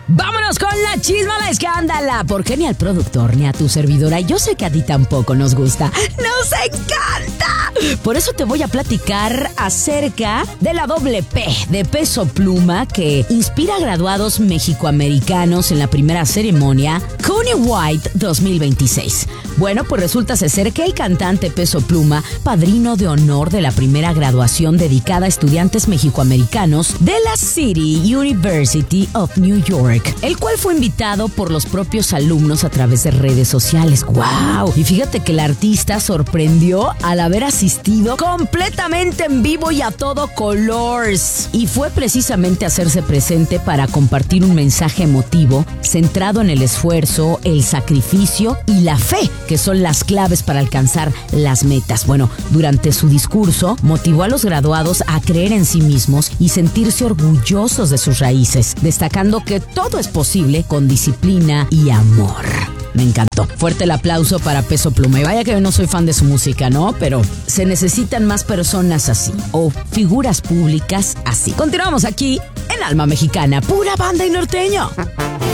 Vámonos con la chisma, la escándala, porque ni al productor ni a tu servidora, yo sé que a ti tampoco nos gusta, ¡nos encanta! Por eso te voy a platicar acerca de la doble P de Peso Pluma que inspira a graduados mexicoamericanos en la primera ceremonia Coney White 2026. Bueno, pues resulta ser que el cantante Peso Pluma, padrino de honor de la primera graduación dedicada a estudiantes mexicoamericanos de la City University of New York, el cual fue invitado por los propios alumnos a través de redes sociales. ¡Wow! Y fíjate que el artista sorprendió al haber asistido completamente en vivo y a todo colors. Y fue precisamente hacerse presente para compartir un mensaje emotivo centrado en el esfuerzo, el sacrificio y la fe, que son las claves para alcanzar las metas. Bueno, durante su discurso motivó a los graduados a creer en sí mismos y sentirse orgullosos de sus raíces, destacando que todo es posible con disciplina y amor. Me encantó. Fuerte el aplauso para Peso Pluma. Y vaya que yo no soy fan de su música, ¿no? Pero se necesitan más personas así, o figuras públicas así. Continuamos aquí en Alma Mexicana, pura banda y norteño.